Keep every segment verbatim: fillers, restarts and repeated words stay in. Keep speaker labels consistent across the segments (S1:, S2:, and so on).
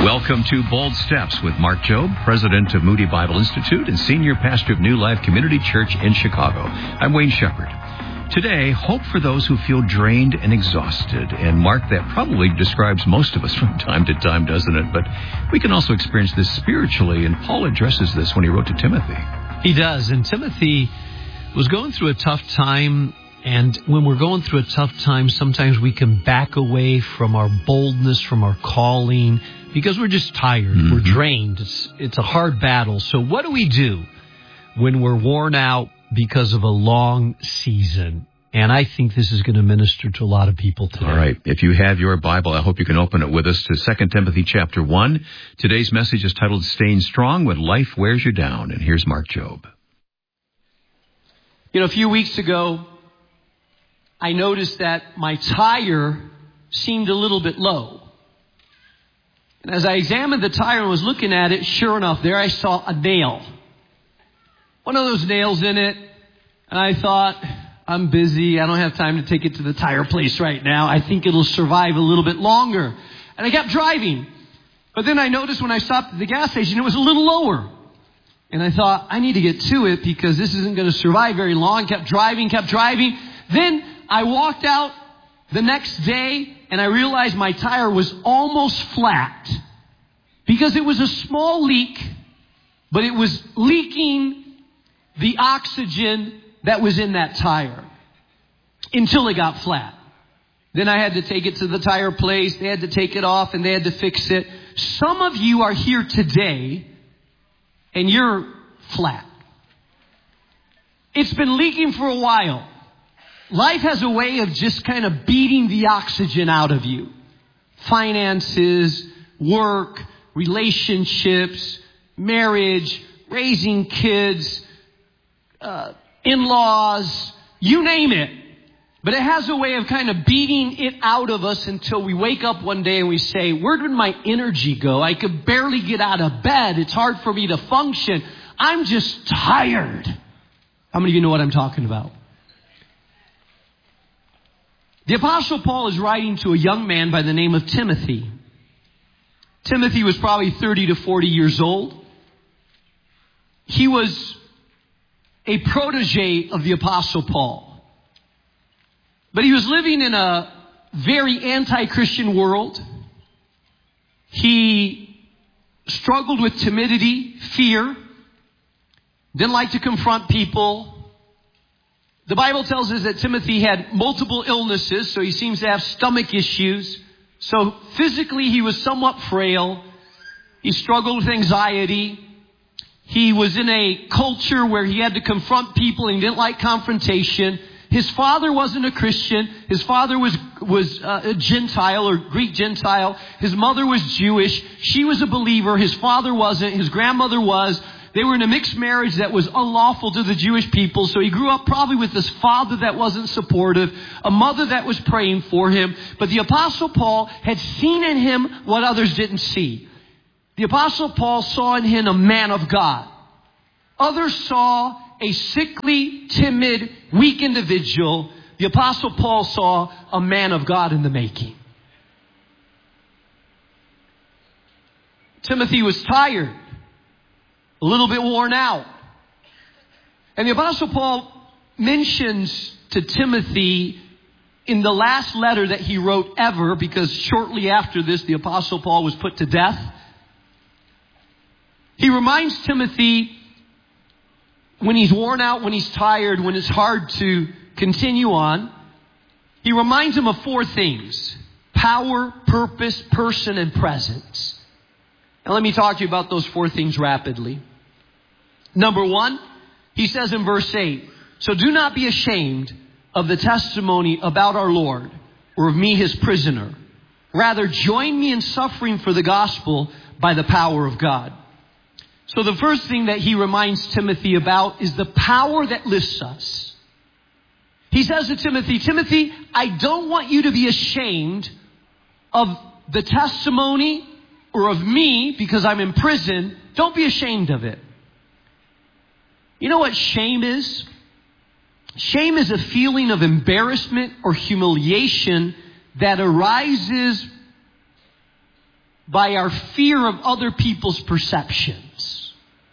S1: Welcome to Bold Steps with Mark Jobe, president of Moody Bible Institute and senior pastor of New Life Community Church in Chicago. I'm Wayne Shepherd. Today, hope for those who feel drained and exhausted. And Mark, that probably describes most of us from time to time, doesn't it? But we can also experience this spiritually, and Paul addresses this when he wrote to Timothy.
S2: He does, and Timothy was going through a tough time. And when we're going through a tough time, sometimes we can back away from our boldness, from our calling, because we're just tired. Mm-hmm. We're drained. It's, it's a hard battle. So what do we do when we're worn out because of a long season? And I think this is going to minister to a lot of people today.
S1: All right. If you have your Bible, I hope you can open it with us to Second Timothy chapter one. Today's message is titled Staying Strong When Life Wears You Down. And here's Mark Jobe.
S3: You know, a few weeks ago, I noticed that my tire seemed a little bit low. And as I examined the tire and was looking at it, sure enough, there I saw a nail. One of those nails in it. And I thought, I'm busy. I don't have time to take it to the tire place right now. I think it'll survive a little bit longer. And I kept driving. But then I noticed when I stopped at the gas station, it was a little lower. And I thought, I need to get to it because this isn't going to survive very long. Kept driving, kept driving. Then I walked out the next day and I realized my tire was almost flat because it was a small leak, but it was leaking the oxygen that was in that tire until it got flat. Then I had to take it to the tire place. They had to take it off and they had to fix it. Some of you are here today and you're flat. It's been leaking for a while. Life has a way of just kind of beating the oxygen out of you. Finances, work, relationships, marriage, raising kids, uh, in-laws, you name it. But it has a way of kind of beating it out of us until we wake up one day and we say, where did my energy go? I could barely get out of bed. It's hard for me to function. I'm just tired. How many of you know what I'm talking about? The Apostle Paul is writing to a young man by the name of Timothy. Timothy was probably thirty to forty years old. He was a protege of the Apostle Paul. But he was living in a very anti-Christian world. He struggled with timidity, fear, didn't like to confront people. The Bible tells us that Timothy had multiple illnesses, so he seems to have stomach issues. So physically he was somewhat frail. He struggled with anxiety. He was in a culture where he had to confront people and he didn't like confrontation. His father wasn't a Christian. His father was was uh, a Gentile or Greek Gentile. His mother was Jewish. She was a believer. His father wasn't. His grandmother was. They were in a mixed marriage that was unlawful to the Jewish people. So he grew up probably with this father that wasn't supportive, a mother that was praying for him. But the Apostle Paul had seen in him what others didn't see. The Apostle Paul saw in him a man of God. Others saw a sickly, timid, weak individual. The Apostle Paul saw a man of God in the making. Timothy was tired, a little bit worn out. And the Apostle Paul mentions to Timothy in the last letter that he wrote ever, because shortly after this, the Apostle Paul was put to death. He reminds Timothy when he's worn out, when he's tired, when it's hard to continue on, he reminds him of four things: power, purpose, person, and presence. Now let me talk to you about those four things rapidly. Number one, he says in verse eight, so do not be ashamed of the testimony about our Lord or of me, his prisoner. Rather, join me in suffering for the gospel by the power of God. So the first thing that he reminds Timothy about is the power that lifts us. He says to Timothy, Timothy, I don't want you to be ashamed of the testimony or of me because I'm in prison. Don't be ashamed of it. You know what shame is? Shame is a feeling of embarrassment or humiliation that arises by our fear of other people's perceptions.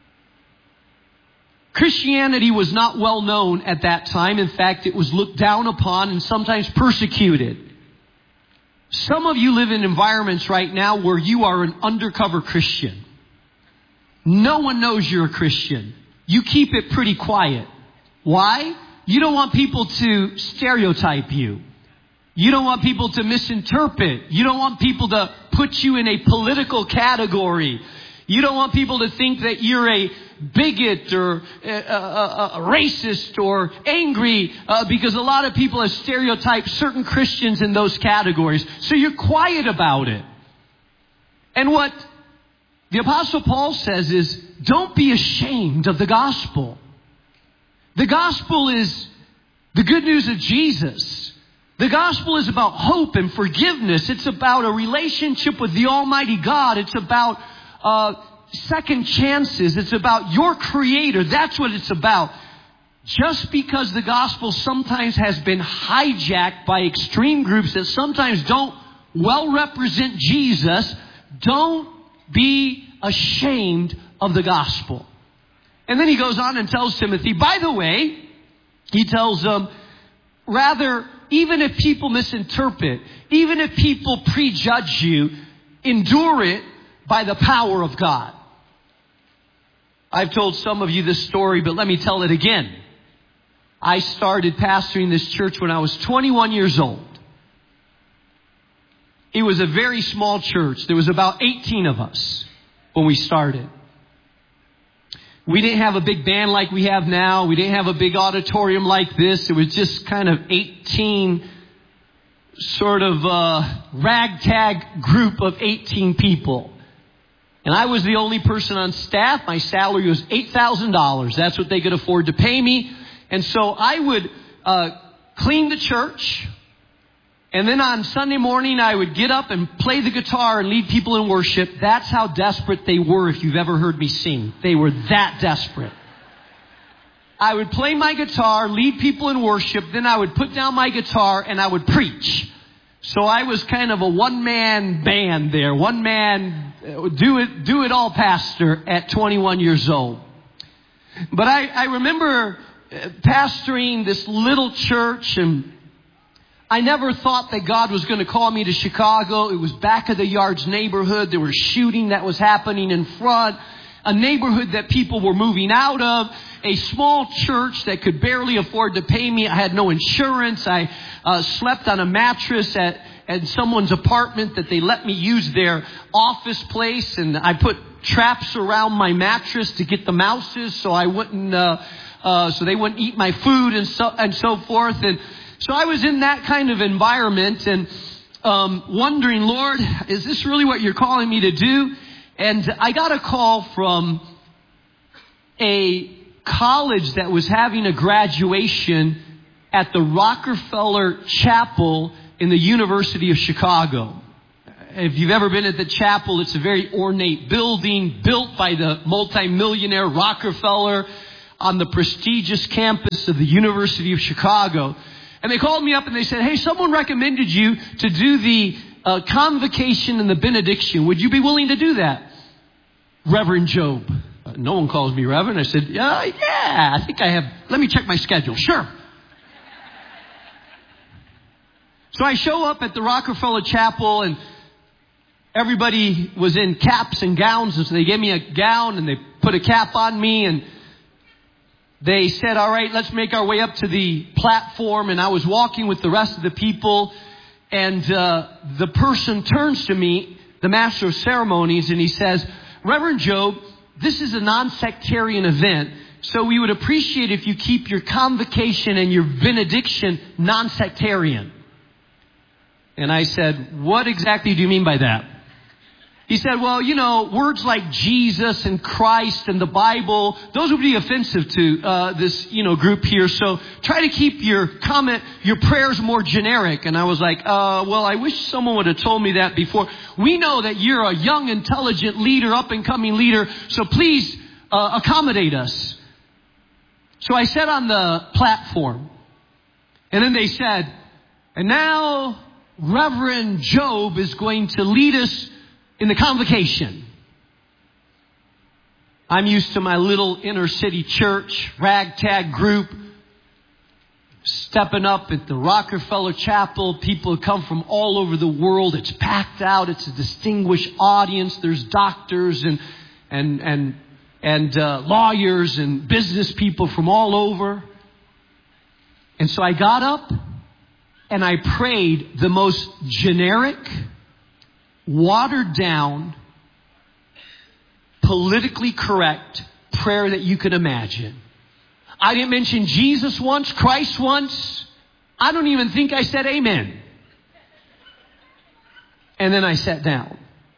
S3: Christianity was not well known at that time. In fact, it was looked down upon and sometimes persecuted. Some of you live in environments right now where you are an undercover Christian. No one knows you're a Christian. You keep it pretty quiet. Why? You don't want people to stereotype you. You don't want people to misinterpret. You don't want people to put you in a political category. You don't want people to think that you're a bigot or a, a, a racist or angry uh, because a lot of people have stereotyped certain Christians in those categories. So you're quiet about it. And what the Apostle Paul says is, don't be ashamed of the gospel. The gospel is the good news of Jesus. The gospel is about hope and forgiveness. It's about a relationship with the Almighty God. It's about uh, second chances. It's about your Creator. That's what it's about. Just because the gospel sometimes has been hijacked by extreme groups that sometimes don't well represent Jesus, don't be ashamed of the gospel. And then he goes on and tells Timothy, by the way, he tells them, rather, even if people misinterpret, even if people prejudge you, endure it by the power of God. I've told some of you this story, but let me tell it again. I started pastoring this church when I was twenty-one years old. It was a very small church. There was about eighteen of us when we started. We didn't have a big band like we have now. We didn't have a big auditorium like this. It was just kind of eighteen sort of uh, ragtag group of eighteen people. And I was the only person on staff. My salary was eight thousand dollars. That's what they could afford to pay me. And so I would uh, clean the church. And then on Sunday morning, I would get up and play the guitar and lead people in worship. That's how desperate they were, if you've ever heard me sing. They were that desperate. I would play my guitar, lead people in worship. Then I would put down my guitar and I would preach. So I was kind of a one-man band there. One-man, do it, do it all pastor at twenty-one years old. But I, I remember pastoring this little church, and I never thought that God was going to call me to Chicago. It was back of the yards neighborhood. There was shooting that was happening in front. A neighborhood that people were moving out of. A small church that could barely afford to pay me. I had no insurance. I uh, slept on a mattress at, at someone's apartment that they let me use their office place. And I put traps around my mattress to get the mouses so I wouldn't, uh, uh, so they wouldn't eat my food and so, and so forth. And so I was in that kind of environment and um, wondering, Lord, is this really what you're calling me to do? And I got a call from a college that was having a graduation at the Rockefeller Chapel in the University of Chicago. If you've ever been at the chapel, it's a very ornate building built by the multimillionaire Rockefeller on the prestigious campus of the University of Chicago. And they called me up and they said, hey, someone recommended you to do the uh, convocation and the benediction. Would you be willing to do that? Reverend Job. Uh, no one calls me Reverend. I said, yeah, yeah, I think I have. Let me check my schedule. Sure. So I show up at the Rockefeller Chapel and everybody was in caps and gowns. And so they gave me a gown and they put a cap on me and they said, all right, let's make our way up to the platform. And I was walking with the rest of the people. And uh, the person turns to me, the master of ceremonies, and he says, Reverend Job, this is a non-sectarian event. So we would appreciate if you keep your convocation and your benediction non-sectarian. And I said, what exactly do you mean by that? He said, well, you know, words like Jesus and Christ and the Bible, those would be offensive to uh, this, you know, group here. So try to keep your comment, your prayers more generic. And I was like, uh, well, I wish someone would have told me that before. We know that you're a young, intelligent leader, up and coming leader. So please uh, accommodate us. So I sat on the platform. And then they said, and now Reverend Job is going to lead us in the convocation. I'm used to my little inner city church, ragtag group, stepping up at the Rockefeller Chapel. People come from all over the world. It's packed out. It's a distinguished audience. There's doctors and and and and uh, lawyers and business people from all over. And so I got up and I prayed the most generic, watered down, politically correct prayer that you could imagine. I didn't mention Jesus once, Christ once. I don't even think I said amen. And then I sat down.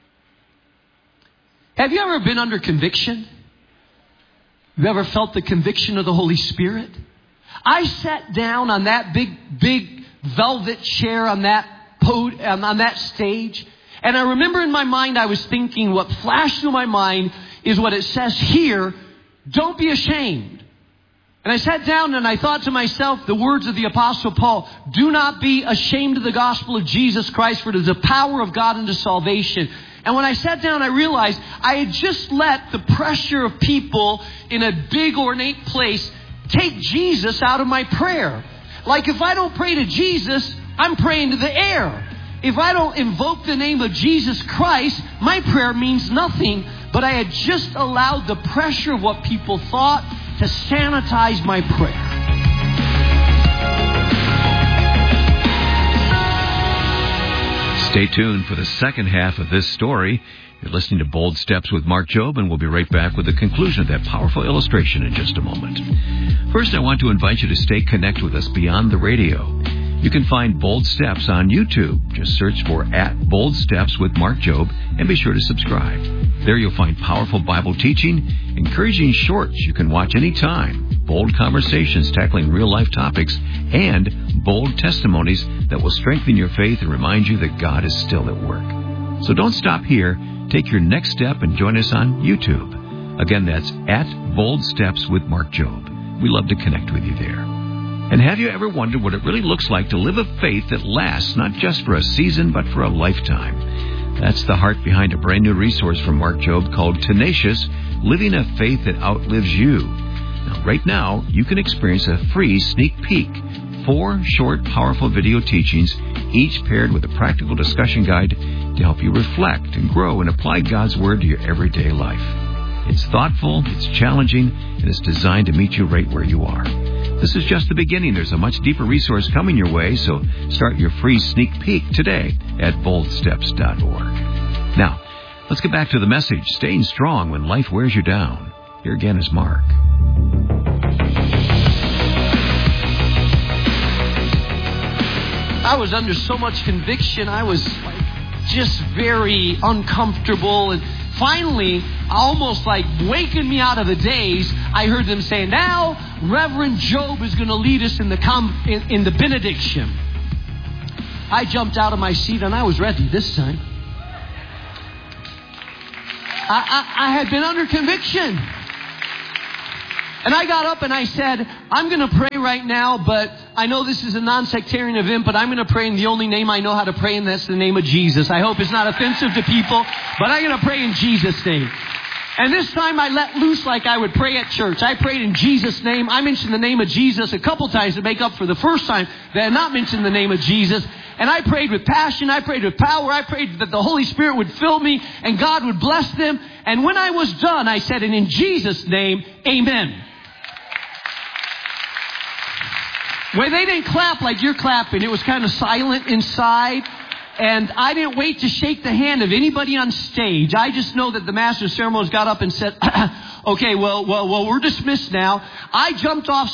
S3: Have you ever been under conviction? Have you ever felt the conviction of the Holy Spirit? I sat down on that big, big velvet chair on that pod, on that stage. And I remember in my mind, I was thinking, what flashed through my mind is what it says here, don't be ashamed. And I sat down and I thought to myself, the words of the Apostle Paul, do not be ashamed of the gospel of Jesus Christ, for it is the power of God unto salvation. And when I sat down, I realized I had just let the pressure of people in a big ornate place take Jesus out of my prayer. Like if I don't pray to Jesus, I'm praying to the air. If I don't invoke the name of Jesus Christ, my prayer means nothing. But I had just allowed the pressure of what people thought to sanitize my prayer.
S1: Stay tuned for the second half of this story. You're listening to Bold Steps with Mark Jobe, and we'll be right back with the conclusion of that powerful illustration in just a moment. First, I want to invite you to stay connected with us beyond the radio. You can find Bold Steps on YouTube. Just search for at Bold Steps with Mark Jobe and be sure to subscribe. There you'll find powerful Bible teaching, encouraging shorts you can watch anytime, bold conversations tackling real-life topics, and bold testimonies that will strengthen your faith and remind you that God is still at work. So don't stop here. Take your next step and join us on YouTube. Again, that's at Bold Steps with Mark Jobe. We love to connect with you there. And have you ever wondered what it really looks like to live a faith that lasts not just for a season, but for a lifetime? That's the heart behind a brand new resource from Mark Jobe called Tenacious, Living a Faith That Outlives You. Now, right now, you can experience a free sneak peek. Four short, powerful video teachings, each paired with a practical discussion guide to help you reflect and grow and apply God's Word to your everyday life. It's thoughtful, it's challenging, and it's designed to meet you right where you are. This is just the beginning. There's a much deeper resource coming your way, so start your free sneak peek today at bold steps dot org. Now, let's get back to the message, Staying Strong When Life Wears You Down. Here again is Mark.
S3: I was under so much conviction. I was like just very uncomfortable. And finally, almost like waking me out of the daze, I heard them say, now Reverend Jobe is going to lead us in the com- in, in the benediction. I jumped out of my seat and I was ready this time. I, I, I had been under conviction. And I got up and I said, I'm going to pray right now, but I know this is a non-sectarian event, but I'm going to pray in the only name I know how to pray, and that's the name of Jesus. I hope it's not offensive to people, but I'm going to pray in Jesus' name. And this time I let loose like I would pray at church. I prayed in Jesus' name. I mentioned the name of Jesus a couple times to make up for the first time that I had not mentioned the name of Jesus. And I prayed with passion. I prayed with power. I prayed that the Holy Spirit would fill me and God would bless them. And when I was done, I said, and in Jesus' name, amen. Well, they didn't clap like you're clapping. It was kind of silent inside. And I didn't wait to shake the hand of anybody on stage. I just know that the master of ceremonies got up and said, okay, well, well, well, we're dismissed now. I jumped off